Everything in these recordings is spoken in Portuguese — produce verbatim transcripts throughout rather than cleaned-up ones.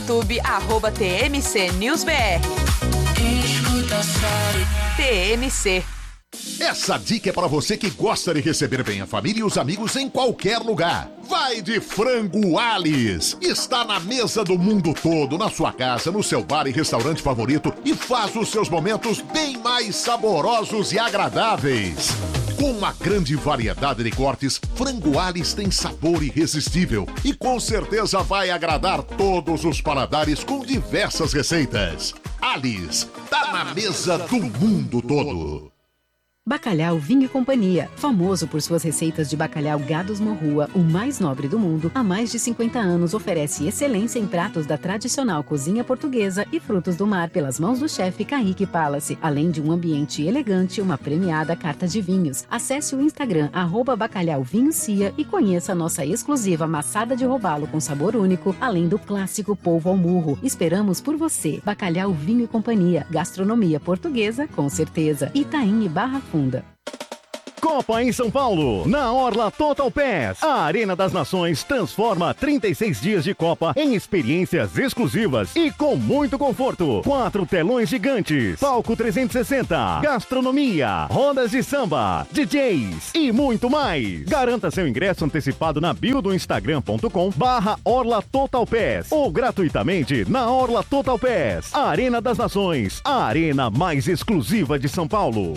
YouTube, arroba T M C News B R. T M C. Essa dica é para você que gosta de receber bem a família e os amigos em qualquer lugar. Vai de Frango Alice. Está na mesa do mundo todo, na sua casa, no seu bar e restaurante favorito e faz os seus momentos bem mais saborosos e agradáveis. Com uma grande variedade de cortes, Frango Alice tem sabor irresistível e com certeza vai agradar todos os paladares com diversas receitas. Alice, tá na mesa do mundo todo. Bacalhau Vinho e Companhia, famoso por suas receitas de bacalhau Gados Morrua, o mais nobre do mundo, há mais de cinquenta anos oferece excelência em pratos da tradicional cozinha portuguesa e frutos do mar pelas mãos do chefe Kaique Palace, além de um ambiente elegante e uma premiada carta de vinhos. Acesse o Instagram, arroba Bacalhau Vinho Cia e conheça a nossa exclusiva maçada de robalo com sabor único, além do clássico polvo ao murro. Esperamos por você. Bacalhau Vinho e Companhia, gastronomia portuguesa com certeza. Itaim e Barra Funda. Copa em São Paulo, na Orla Total Pass. A Arena das Nações transforma trinta e seis dias de Copa em experiências exclusivas e com muito conforto. Quatro telões gigantes, palco trezentos e sessenta, gastronomia, rodas de samba, D Js e muito mais. Garanta seu ingresso antecipado na bio do instagram ponto com barra Orla Total Pass ou gratuitamente na Orla Total Pass. A Arena das Nações, a arena mais exclusiva de São Paulo.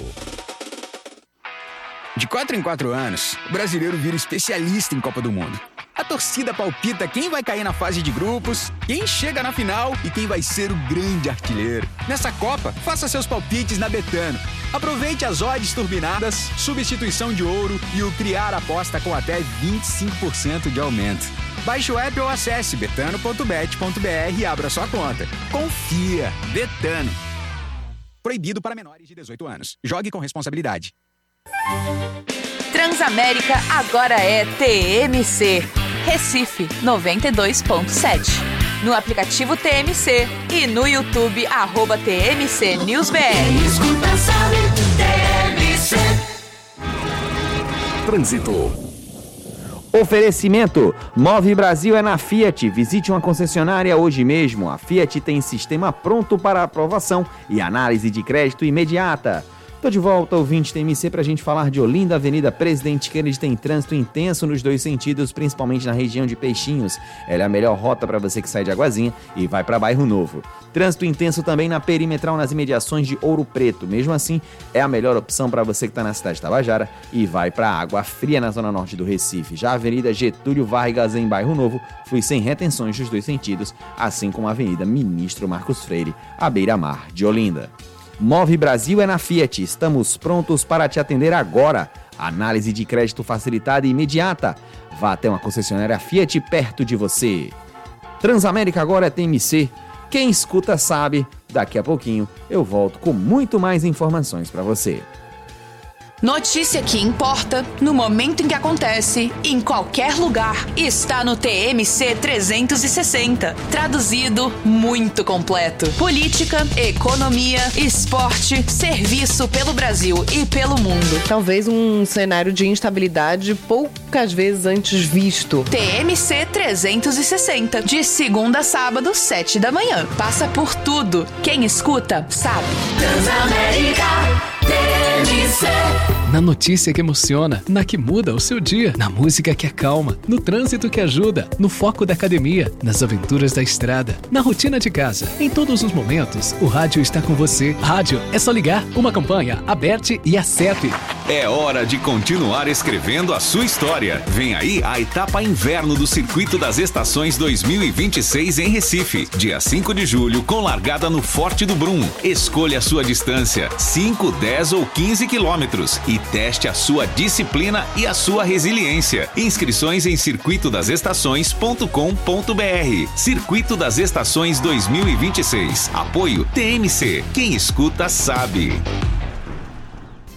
De quatro em quatro anos, o brasileiro vira especialista em Copa do Mundo. A torcida palpita quem vai cair na fase de grupos, quem chega na final e quem vai ser o grande artilheiro. Nessa Copa, faça seus palpites na Betano. Aproveite as odds turbinadas, substituição de ouro e o criar aposta com até vinte e cinco por cento de aumento. Baixe o app ou acesse betano ponto bet ponto b r e abra sua conta. Confia! Betano. Proibido para menores de dezoito anos. Jogue com responsabilidade. Transamérica agora é T M C. Recife noventa e dois ponto sete. No aplicativo T M C e no YouTube, arroba T M C News B R. Escuta, sabe, T M C. Trânsito. Oferecimento: Move Brasil é na Fiat. Visite uma concessionária hoje mesmo. A Fiat tem sistema pronto para aprovação e análise de crédito imediata. Tô de volta, ouvinte T M C, pra gente falar de Olinda, Avenida Presidente Kennedy tem trânsito intenso nos dois sentidos, principalmente na região de Peixinhos. Ela é a melhor rota para você que sai de Aguazinha e vai para Bairro Novo. Trânsito intenso também na Perimetral, nas imediações de Ouro Preto. Mesmo assim, é a melhor opção para você que está na cidade de Tabajara e vai para Água Fria, na zona norte do Recife. Já a Avenida Getúlio Vargas, em Bairro Novo, flui sem retenções nos dois sentidos, assim como a Avenida Ministro Marcos Freire, à beira-mar de Olinda. Move Brasil é na Fiat. Estamos prontos para te atender agora. Análise de crédito facilitada e imediata. Vá até uma concessionária Fiat perto de você. Transamérica agora é T M C. Quem escuta sabe. Daqui a pouquinho eu volto com muito mais informações para você. Notícia que importa, no momento em que acontece, em qualquer lugar, está no T M C trezentos e sessenta. Traduzido, muito completo. Política, economia, esporte, serviço pelo Brasil e pelo mundo. Talvez um cenário de instabilidade poucas vezes antes visto. T M C trezentos e sessenta, de segunda a sábado, sete da manhã. Passa por tudo. Quem escuta, sabe. Transamérica, T M C. Na notícia que emociona, na que muda o seu dia, na música que acalma, no trânsito que ajuda, no foco da academia, nas aventuras da estrada, na rotina de casa. Em todos os momentos, o rádio está com você. Rádio é só ligar, uma campanha, aberte e acerte. É hora de continuar escrevendo a sua história. Vem aí a etapa inverno do Circuito das Estações dois mil e vinte e seis em Recife. Dia cinco de julho, com largada no Forte do Brum. Escolha a sua distância, cinco, dez ou quinze quilômetros. E teste a sua disciplina e a sua resiliência. Inscrições em circuito das estações ponto com ponto b r. Circuito das Estações dois mil e vinte e seis. Apoio T M C. Quem escuta sabe.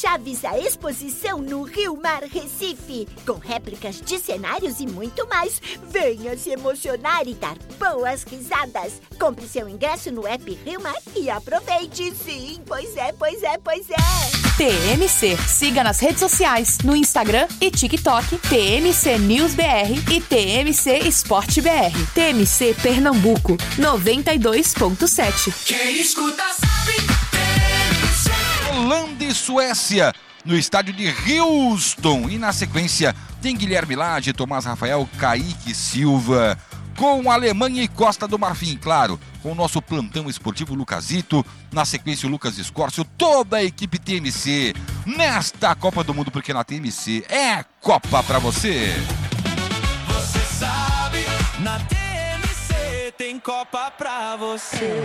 Chaves a exposição no Rio Mar Recife, com réplicas de cenários e muito mais. Venha se emocionar e dar boas risadas. Compre seu ingresso no app Rio Mar e aproveite. Sim, pois é, pois é, pois é. T M C. Siga nas redes sociais, no Instagram e TikTok, T M C News B R e T M C Esporte B R. T M C Pernambuco, noventa e dois ponto sete. Quem escuta sabe, T M C. Holanda e Suécia, no estádio de Houston. E na sequência tem Guilherme Lage, Tomás Rafael, Kaique Silva. Com Alemanha e Costa do Marfim, claro, com o nosso plantão esportivo Lucasito, na sequência o Lucas Escórcio, toda a equipe T M C, nesta Copa do Mundo, porque na T M C é Copa pra você. Você sabe, na T M C tem Copa pra você.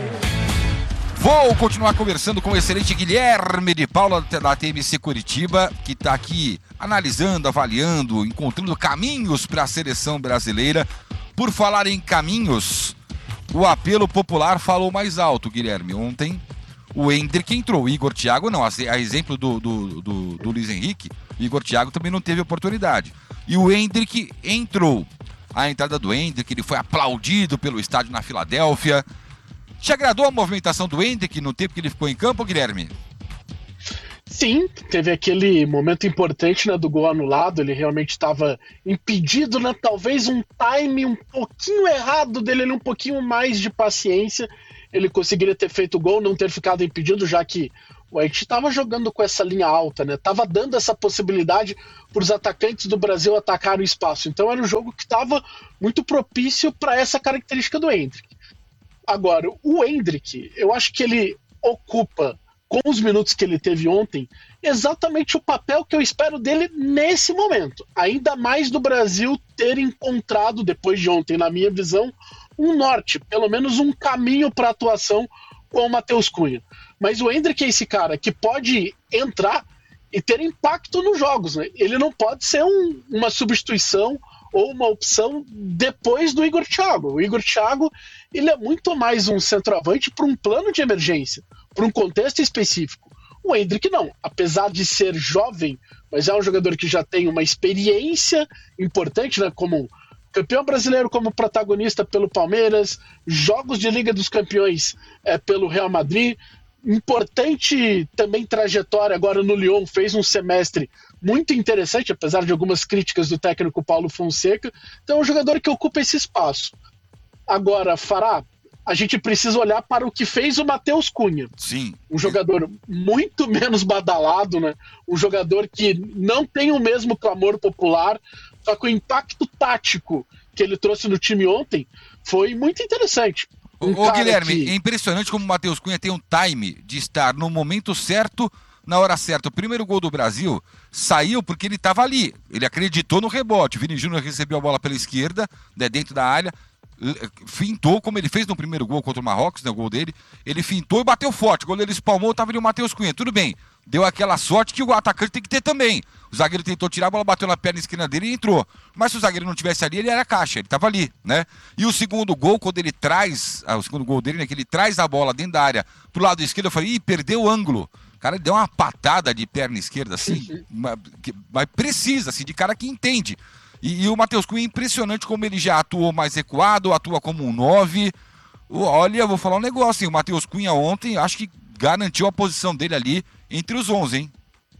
Vou continuar conversando com o excelente Guilherme de Paula da T M C Curitiba, que está aqui analisando, avaliando, encontrando caminhos para a seleção brasileira. Por falar em caminhos, o apelo popular falou mais alto, Guilherme. Ontem o Endrick entrou, o Igor Thiago não. A exemplo do, do, do, do Luiz Henrique, o Igor Thiago também não teve oportunidade. E o Endrick entrou. A entrada do Endrick, ele foi aplaudido pelo estádio na Filadélfia. Te agradou a movimentação do Endrick no tempo que ele ficou em campo, Guilherme? Sim, teve aquele momento importante, né, do gol anulado. Ele realmente estava impedido, né? Talvez um time um pouquinho errado dele, um pouquinho mais de paciência, ele conseguiria ter feito o gol, não ter ficado impedido, já que o Haiti estava jogando com essa linha alta, né? Tava dando essa possibilidade para os atacantes do Brasil atacar o espaço. Então era um jogo que estava muito propício para essa característica do Endrick. Agora, o Endrick, eu acho que ele ocupa, com os minutos que ele teve ontem, exatamente o papel que eu espero dele nesse momento. Ainda mais do Brasil ter encontrado, depois de ontem, na minha visão, um norte, pelo menos um caminho para atuação com o Matheus Cunha. Mas o Endrick é esse cara que pode entrar e ter impacto nos jogos, né? Ele não pode ser um, uma substituição ou uma opção depois do Igor Thiago. O Igor Thiago, ele é muito mais um centroavante para um plano de emergência, para um contexto específico. O Endrick não, apesar de ser jovem, mas é um jogador que já tem uma experiência importante, né, como campeão brasileiro, como protagonista pelo Palmeiras, jogos de Liga dos Campeões é, pelo Real Madrid, importante também trajetória agora no Lyon, fez um semestre muito interessante, apesar de algumas críticas do técnico Paulo Fonseca. Então é um jogador que ocupa esse espaço. Agora, Fará, a gente precisa olhar para o que fez o Matheus Cunha. Sim. Um jogador muito menos badalado, né? Um jogador que não tem o mesmo clamor popular, só que o impacto tático que ele trouxe no time ontem foi muito interessante. Um Ô, Guilherme, que... é impressionante como o Matheus Cunha tem um time de estar no momento certo, na hora certa. O primeiro gol do Brasil saiu porque ele estava ali. Ele acreditou no rebote. O Vini Júnior recebeu a bola pela esquerda, né, dentro da área, fintou, como ele fez no primeiro gol contra o Marrocos, né, o gol dele. Ele fintou e bateu forte. O goleiro espalmou, estava ali o Matheus Cunha. Tudo bem. Deu aquela sorte que o atacante tem que ter também. O zagueiro tentou tirar, a bola bateu na perna esquerda dele e entrou. Mas se o zagueiro não tivesse ali, ele era caixa, ele estava ali, né? E o segundo gol, quando ele traz, ah, o segundo gol dele, né, que ele traz a bola dentro da área pro lado esquerdo, eu falei, ih, perdeu o ângulo. O cara deu uma patada de perna esquerda, assim, mas, mas precisa, assim, de cara que entende. E, e o Matheus Cunha é impressionante como ele já atuou mais recuado, atua como um nove. Olha, eu vou falar um negócio, hein? O Matheus Cunha ontem, acho que garantiu a posição dele ali entre os onze, hein?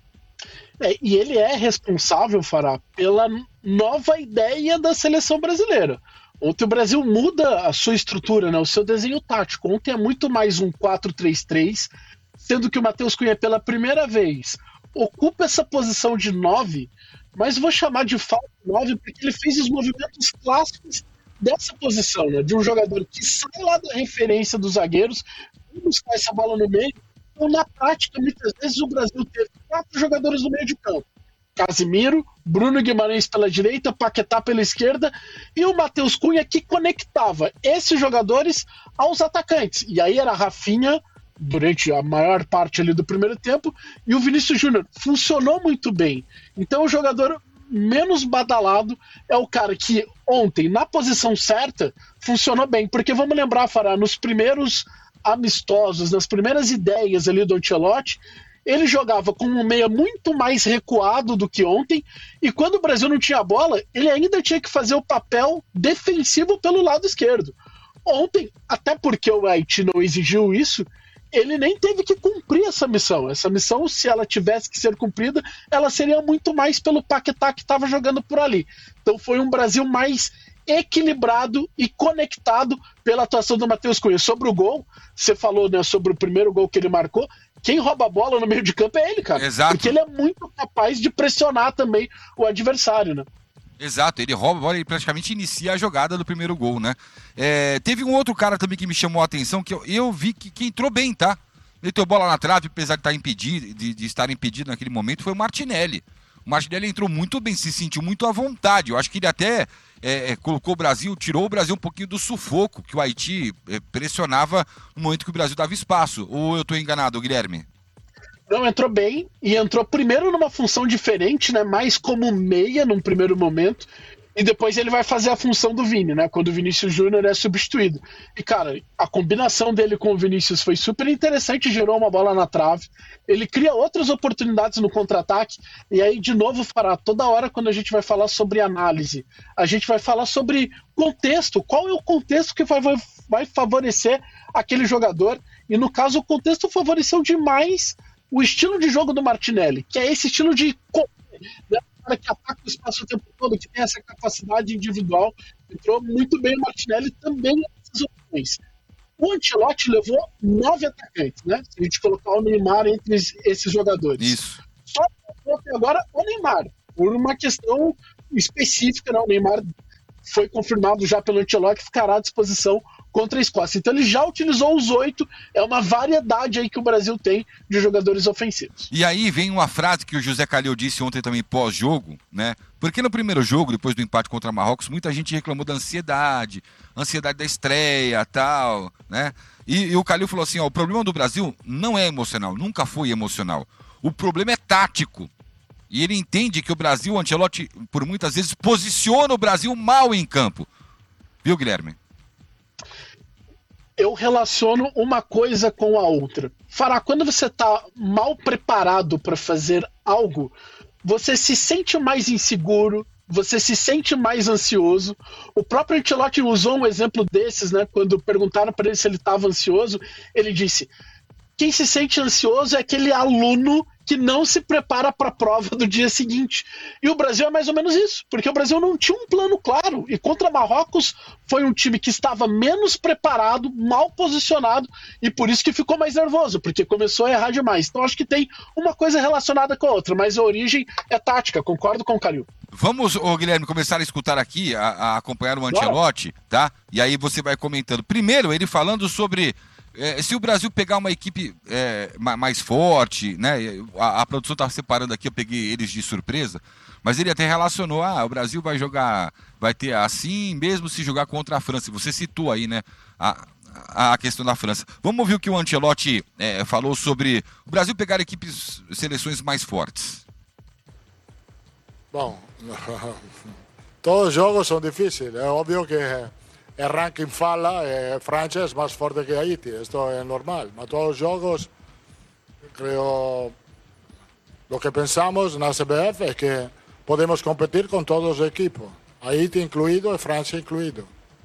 É, e ele é responsável, Fará, pela nova ideia da seleção brasileira. Ontem o Brasil muda a sua estrutura, né, o seu desenho tático. Ontem é muito mais um quatro três três, sendo que o Matheus Cunha, pela primeira vez, ocupa essa posição de nove, mas vou chamar de falso nove porque ele fez os movimentos clássicos dessa posição, né, de um jogador que sai lá da referência dos zagueiros e buscar essa bola no meio. Então, na prática, muitas vezes o Brasil teve quatro jogadores no meio de campo. Casimiro, Bruno Guimarães pela direita, Paquetá pela esquerda e o Matheus Cunha que conectava esses jogadores aos atacantes. E aí era a Rafinha durante a maior parte ali do primeiro tempo e o Vinícius Júnior. Funcionou muito bem. Então o jogador menos badalado é o cara que ontem, na posição certa, funcionou bem. Porque vamos lembrar, Fará, nos primeiros amistosos, nas primeiras ideias ali do Ancelotti, ele jogava com um meia muito mais recuado do que ontem, e quando o Brasil não tinha bola, ele ainda tinha que fazer o papel defensivo pelo lado esquerdo. Ontem, até porque o Haiti não exigiu isso, ele nem teve que cumprir essa missão. Essa missão, se ela tivesse que ser cumprida, ela seria muito mais pelo Paquetá que estava jogando por ali. Então foi um Brasil mais equilibrado e conectado pela atuação do Matheus Cunha. Sobre o gol, você falou, né, sobre o primeiro gol que ele marcou, quem rouba a bola no meio de campo é ele, cara. Exato. Porque ele é muito capaz de pressionar também o adversário, né? Exato, ele rouba a bola e praticamente inicia a jogada do primeiro gol, né? É, teve um outro cara também que me chamou a atenção, que eu, eu vi que, que entrou bem, tá? Meteu bola na trave, apesar de estar impedido, de, de estar impedido naquele momento, foi o Martinelli. O Martinelli entrou muito bem, se sentiu muito à vontade. Eu acho que ele até é, colocou o Brasil, tirou o Brasil um pouquinho do sufoco que o Haiti é, pressionava no momento que o Brasil dava espaço. Ou eu estou enganado, Guilherme? Não, entrou bem, e entrou primeiro numa função diferente, né? Mais como meia num primeiro momento, e depois ele vai fazer a função do Vini, né? Quando o Vinícius Júnior é substituído. E, cara, a combinação dele com o Vinícius foi super interessante, gerou uma bola na trave. Ele cria outras oportunidades no contra-ataque, e aí, de novo, fará toda hora quando a gente vai falar sobre análise, a gente vai falar sobre contexto, qual é o contexto que vai, vai, vai favorecer aquele jogador, e no caso o contexto favoreceu demais o estilo de jogo do Martinelli, que é esse estilo de né, que ataca o espaço o tempo todo, que tem essa capacidade individual. Entrou muito bem o Martinelli também nessas opções. O Ancelotti levou nove atacantes, né? Se a gente colocar o Neymar entre esses jogadores. Isso. Só até agora o Neymar, por uma questão específica, né? O Neymar foi confirmado já pelo Ancelotti, ficará à disposição contra a Escócia. Então ele já utilizou os oito, é uma variedade aí que o Brasil tem de jogadores ofensivos. E aí vem uma frase que o José Calil disse ontem também pós-jogo, né? Porque no primeiro jogo, depois do empate contra Marrocos, muita gente reclamou da ansiedade, ansiedade da estreia, tal, né? E, e o Calil falou assim, ó, o problema do Brasil não é emocional, nunca foi emocional. O problema é tático. E ele entende que o Brasil, o Ancelotti, por muitas vezes, posiciona o Brasil mal em campo. Viu, Guilherme? Eu relaciono uma coisa com a outra. Fará, quando você está mal preparado para fazer algo, você se sente mais inseguro, você se sente mais ansioso. O próprio Ancelotti usou um exemplo desses, né? Quando perguntaram para ele se ele estava ansioso, ele disse: quem se sente ansioso é aquele aluno que não se prepara para a prova do dia seguinte. E o Brasil é mais ou menos isso, porque o Brasil não tinha um plano claro, e contra Marrocos foi um time que estava menos preparado, mal posicionado, e por isso que ficou mais nervoso, porque começou a errar demais. Então acho que tem uma coisa relacionada com a outra, mas a origem é tática, concordo com o Calil. Vamos, ô, Guilherme, começar a escutar aqui, a, a acompanhar o Ancelotti, tá? E aí você vai comentando. Primeiro, ele falando sobre... É, se o Brasil pegar uma equipe é, mais forte, né? A, a produção está separando aqui, eu peguei eles de surpresa, mas ele até relacionou, ah, o Brasil vai jogar, vai ter assim, mesmo se jogar contra a França. Você citou aí, né, a, a questão da França. Vamos ouvir o que o Ancelotti é, falou sobre o Brasil pegar equipes, seleções mais fortes. Bom, todos os jogos são difíceis, é óbvio que el ranking fala, eh, Francia es más fuerte que Haití, esto es normal. Pero todos los juegos, creo, lo que pensamos en la C B F es que podemos competir con todos los equipos, Haití incluido y Francia incluido.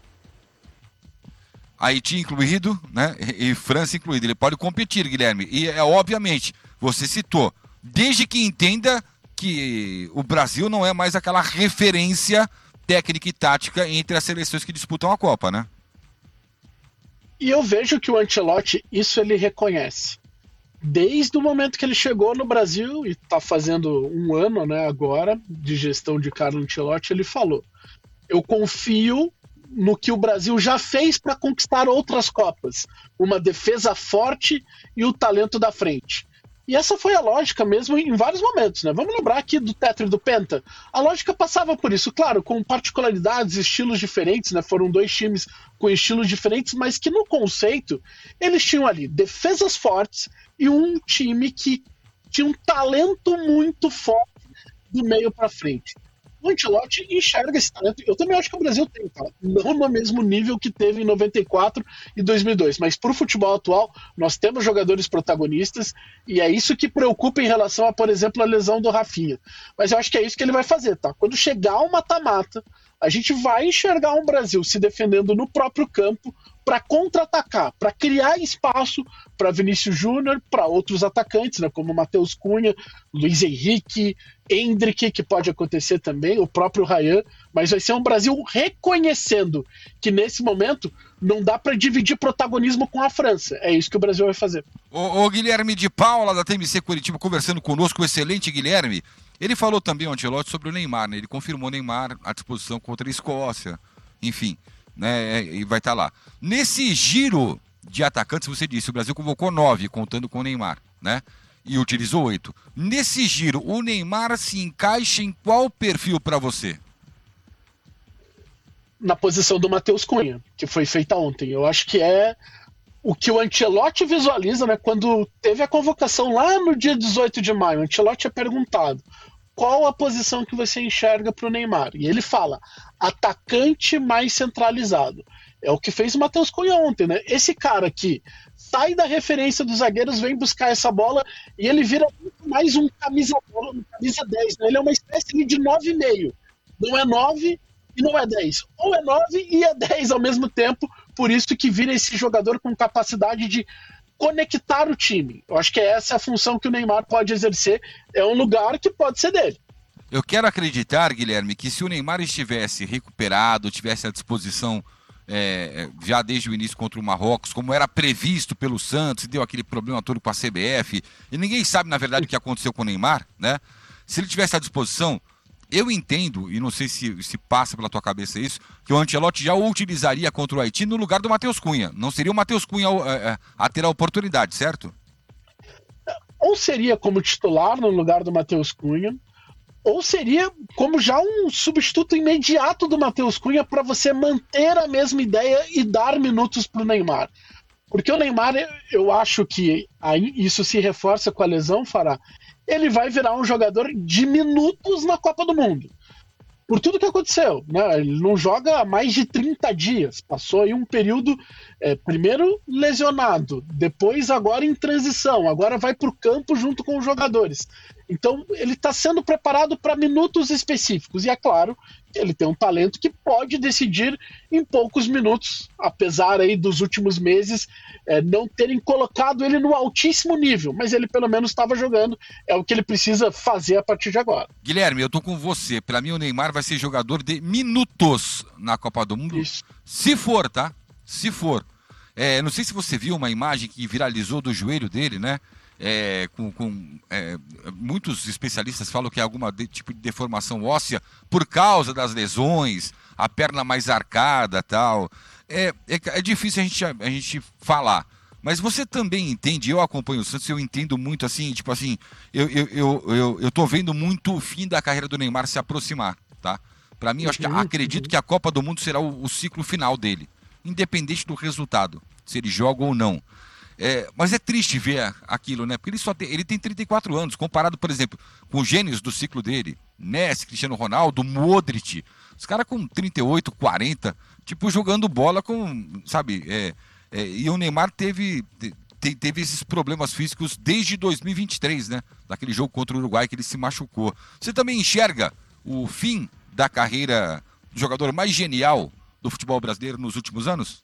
Haiti incluído, né, e França incluído. Ele pode competir, Guilherme. E, é, obviamente, você citou, desde que entenda que o Brasil não é mais aquela referência técnica e tática entre as seleções que disputam a Copa, né? E eu vejo que o Ancelotti, isso ele reconhece. Desde o momento que ele chegou no Brasil, e está fazendo um ano, né, agora, de gestão de Carlo Ancelotti, ele falou: eu confio no que o Brasil já fez para conquistar outras Copas. Uma defesa forte e o talento da frente. E essa foi a lógica mesmo em vários momentos, né? Vamos lembrar aqui do Tetra e do Penta. A lógica passava por isso, claro, com particularidades, estilos diferentes, né? Foram dois times com estilos diferentes, mas que no conceito eles tinham ali defesas fortes e um time que tinha um talento muito forte do meio para frente. o Ancelotti enxerga esse talento. Eu também acho que o Brasil tem, tá? Não no mesmo nível que teve em noventa e quatro e dois mil e dois, mas pro futebol atual, nós temos jogadores protagonistas e é isso que preocupa em relação a, por exemplo, a lesão do Rafinha. Mas eu acho que é isso que ele vai fazer, tá? Quando chegar o mata-mata, a gente vai enxergar um Brasil se defendendo no próprio campo para contra-atacar, para criar espaço para Vinícius Júnior, para outros atacantes, né, como Matheus Cunha, Luiz Henrique, Endrick, que pode acontecer também, o próprio Ryan, mas vai ser um Brasil reconhecendo que nesse momento não dá para dividir protagonismo com a França. É isso que o Brasil vai fazer. O, o Guilherme de Paula, da T M C Curitiba, conversando conosco, o excelente Guilherme. Ele falou também, o Ancelotti, sobre o Neymar, né? Ele confirmou o Neymar à disposição contra a Escócia, enfim, né? E vai estar lá. Nesse giro de atacantes, você disse, o Brasil convocou nove, contando com o Neymar, né? E utilizou oito. Nesse giro, o Neymar se encaixa em qual perfil para você? Na posição do Matheus Cunha, que foi feita ontem. Eu acho que é o que o Ancelotti visualiza, né? Quando teve a convocação lá no dia dezoito de maio, o Ancelotti é perguntado qual a posição que você enxerga para o Neymar. E ele fala, atacante mais centralizado. É o que fez o Matheus Cunha ontem, né? Esse cara que sai da referência dos zagueiros, vem buscar essa bola e ele vira muito mais um camisa, um camisa dez, né? Ele é uma espécie de nove e meio. Não é nove e não é dez. Ou é nove e é dez ao mesmo tempo, por isso que vira esse jogador com capacidade de conectar o time. Eu acho que essa é a função que o Neymar pode exercer, é um lugar que pode ser dele. Eu quero acreditar, Guilherme, que se o Neymar estivesse recuperado, tivesse à disposição é, já desde o início contra o Marrocos, como era previsto pelo Santos, deu aquele problema todo com a C B F, e ninguém sabe, na verdade, o que aconteceu com o Neymar, né? Se ele tivesse à disposição, eu entendo, e não sei se, se passa pela tua cabeça isso, que o Ancelotti já o utilizaria contra o Haiti no lugar do Matheus Cunha. Não seria o Matheus Cunha a, a, a ter a oportunidade, certo? Ou seria como titular no lugar do Matheus Cunha, ou seria como já um substituto imediato do Matheus Cunha para você manter a mesma ideia e dar minutos para o Neymar. Porque o Neymar, eu acho que aí isso se reforça com a lesão, Fará, ele vai virar um jogador de minutos na Copa do Mundo. Por tudo que aconteceu, né? Ele não joga há mais de trinta dias. Passou aí um período, é, primeiro lesionado, depois agora em transição, agora vai para o campo junto com os jogadores. Então ele está sendo preparado para minutos específicos. E é claro, ele tem um talento que pode decidir em poucos minutos, apesar aí dos últimos meses é, não terem colocado ele no altíssimo nível, mas ele pelo menos estava jogando, é o que ele precisa fazer a partir de agora. Guilherme, eu tô com você, para mim o Neymar vai ser jogador de minutos na Copa do Mundo, Isso. se for, tá? Se for. É, não sei se você viu uma imagem que viralizou do joelho dele, né? É, com, com é, muitos especialistas falam que é algum tipo de deformação óssea por causa das lesões, a perna mais arcada, tal. É, é, é difícil a gente, a gente falar, mas você também entende, eu acompanho o Santos, eu entendo muito assim, tipo assim, eu, eu, eu, eu, eu tô vendo muito o fim da carreira do Neymar se aproximar, tá? Pra mim, eu acho que, acredito que a Copa do Mundo será o, o ciclo final dele, independente do resultado, se ele joga ou não. É, mas é triste ver aquilo, né? Porque ele, só tem, ele tem trinta e quatro anos, comparado, por exemplo, com os gênios do ciclo dele, Messi, Cristiano Ronaldo, Modric, os caras com trinta e oito, quarenta, tipo, jogando bola com, sabe, é, é, e o Neymar teve, te, teve esses problemas físicos desde dois mil e vinte e três, né? Daquele jogo contra o Uruguai que ele se machucou. Você também enxerga o fim da carreira do jogador mais genial do futebol brasileiro nos últimos anos?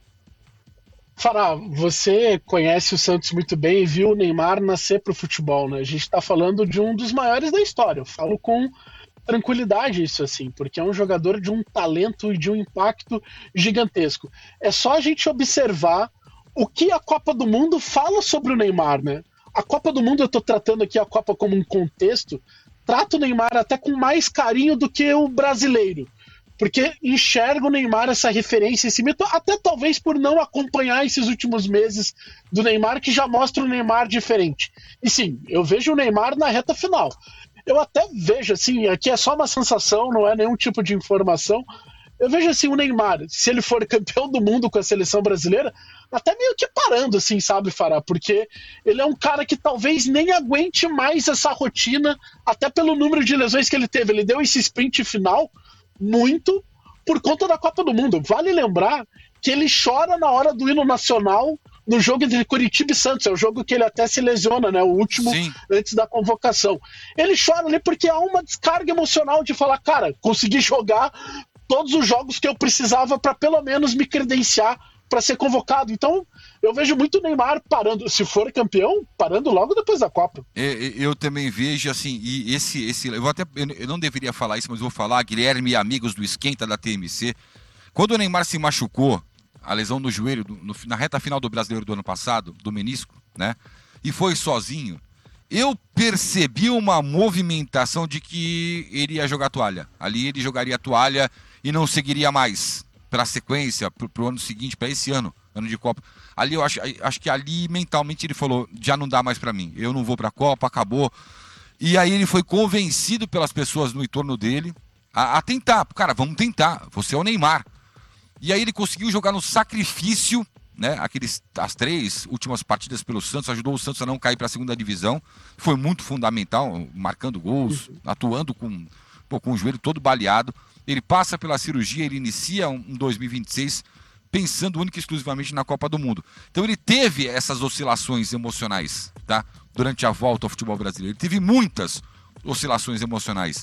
Fará, você conhece o Santos muito bem e viu o Neymar nascer para o futebol, né? A gente está falando de um dos maiores da história. Eu falo com tranquilidade isso, assim, porque é um jogador de um talento e de um impacto gigantesco. É só a gente observar o que a Copa do Mundo fala sobre o Neymar, né? A Copa do Mundo, eu estou tratando aqui a Copa como um contexto, trato o Neymar até com mais carinho do que o brasileiro. Porque enxerga o Neymar essa referência, esse mito, até talvez por não acompanhar esses últimos meses do Neymar, que já mostra o Neymar diferente. E sim, eu vejo o Neymar na reta final. Eu até vejo, assim, aqui é só uma sensação, não é nenhum tipo de informação, eu vejo assim, o Neymar, se ele for campeão do mundo com a seleção brasileira, até meio que parando, assim, sabe, Fará? Porque ele é um cara que talvez nem aguente mais essa rotina, até pelo número de lesões que ele teve. Ele deu esse sprint final muito por conta da Copa do Mundo. Vale lembrar que ele chora na hora do hino nacional no jogo entre Curitiba e Santos. É o jogo que ele até se lesiona, né? O último Sim. antes da convocação. Ele chora ali porque há uma descarga emocional de falar, cara, consegui jogar todos os jogos que eu precisava para pelo menos me credenciar para ser convocado. Então, eu vejo muito o Neymar parando, se for campeão, parando logo depois da Copa. Eu, eu também vejo, assim, e esse, esse eu, vou até, eu não deveria falar isso, mas vou falar, Guilherme e amigos do Esquenta da T M C, quando o Neymar se machucou, a lesão no joelho, no, na reta final do Brasileiro do ano passado, do menisco, né, e foi sozinho, eu percebi uma movimentação de que ele ia jogar toalha. Ali ele jogaria toalha e não seguiria mais para a sequência, para o ano seguinte, para esse ano, ano de Copa. Ali eu acho, acho que ali mentalmente ele falou, já não dá mais para mim, eu não vou para a Copa, acabou. E aí ele foi convencido pelas pessoas no entorno dele a, a tentar. Cara, vamos tentar, você é o Neymar. E aí ele conseguiu jogar no sacrifício, né? Aqueles, as três últimas partidas pelo Santos, ajudou o Santos a não cair para a segunda divisão. Foi muito fundamental, marcando gols, atuando com, pô, com o joelho todo baleado. Ele passa pela cirurgia, ele inicia um dois mil e vinte e seis pensando única e exclusivamente na Copa do Mundo. Então ele teve essas oscilações emocionais, tá? Durante a volta ao futebol brasileiro. Ele teve muitas oscilações emocionais.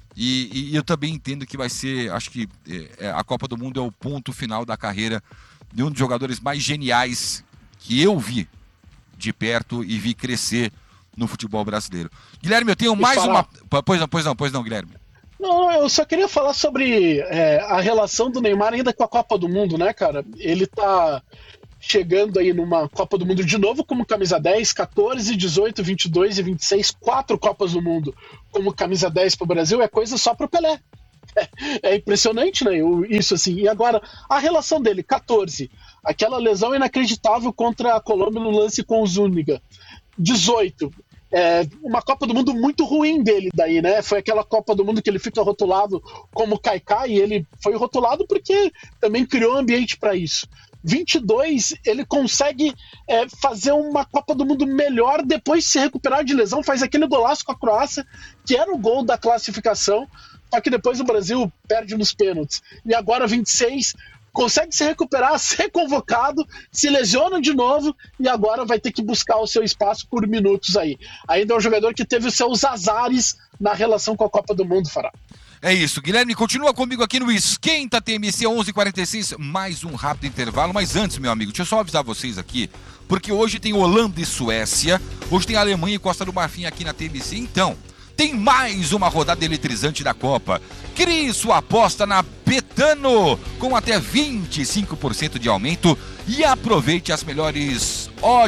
E, e eu também entendo que vai ser, acho que é, a Copa do Mundo é o ponto final da carreira de um dos jogadores mais geniais que eu vi de perto e vi crescer no futebol brasileiro. Guilherme, eu tenho mais uma... Pois não, pois não, pois não, Guilherme. Não, eu só queria falar sobre é, a relação do Neymar ainda com a Copa do Mundo, né, cara? Ele tá chegando aí numa Copa do Mundo de novo como camisa dez, catorze, dezoito, vinte e dois e vinte e seis, quatro Copas do Mundo como camisa dez pro Brasil, é coisa só pro Pelé. É, é impressionante, né, isso assim. E agora, a relação dele, catorze, aquela lesão inacreditável contra a Colômbia no lance com o Zúñiga. dezoito, é, uma Copa do Mundo muito ruim dele daí, né? Foi aquela Copa do Mundo que ele fica rotulado como Kaká, e ele foi rotulado porque também criou um ambiente para isso. vinte e dois, ele consegue é, fazer uma Copa do Mundo melhor depois de se recuperar de lesão, faz aquele golaço com a Croácia, que era o gol da classificação, só que depois o Brasil perde nos pênaltis. E agora vinte e seis, consegue se recuperar, ser convocado, se lesiona de novo e agora vai ter que buscar o seu espaço por minutos aí. Ainda é um jogador que teve os seus azares na relação com a Copa do Mundo, Fará. É isso, Guilherme, continua comigo aqui no Esquenta T M C onze e quarenta e seis, mais um rápido intervalo, mas antes, meu amigo, deixa eu só avisar vocês aqui, porque hoje tem Holanda e Suécia, hoje tem Alemanha e Costa do Marfim aqui na T M C, então, tem mais uma rodada eletrizante da Copa. Crie sua aposta na Betano, com até vinte e cinco por cento de aumento e aproveite as melhores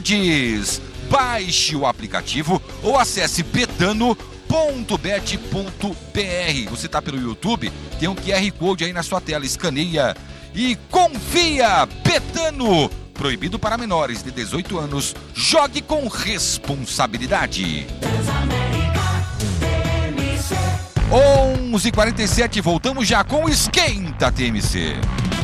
odds. Baixe o aplicativo ou acesse betano ponto bet ponto b r. Você tá pelo YouTube? Tem um Q R Code aí na sua tela, escaneia e confia. Betano, proibido para menores de dezoito anos. Jogue com responsabilidade. onze e quarenta e sete, voltamos já com o Esquenta T M C.